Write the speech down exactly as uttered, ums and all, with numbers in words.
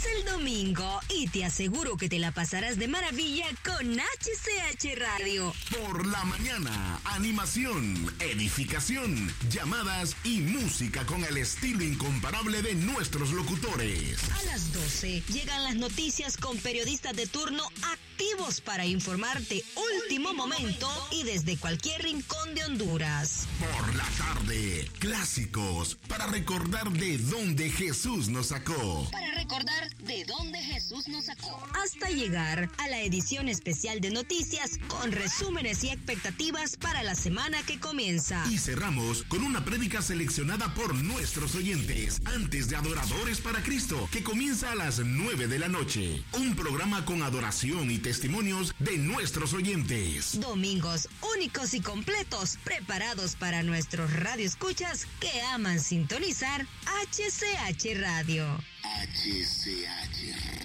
el domingo y te aseguro que te la pasarás de maravilla con H C H Radio. Por la mañana, animación, edificación, llamadas y música con el estilo incomparable de nuestros locutores. A las doce llegan las noticias con periodistas de turno activos para informarte último momento y desde cualquier rincón de Honduras. Por la tarde, clásicos para recordar de dónde Jesús nos sacó. Para recordar de dónde Jesús nos sacó. Hasta llegar a la edición especial de noticias con resúmenes y expectativas para la semana que comienza. Y cerramos con una prédica seleccionada por nuestros oyentes antes de Adoradores para Cristo, que comienza a las nueve de la noche. Un programa con adoración y testimonios de nuestros oyentes. Domingos únicos y completos, preparados para nuestros radioescuchas que aman sintonizar H C H Radio. H C H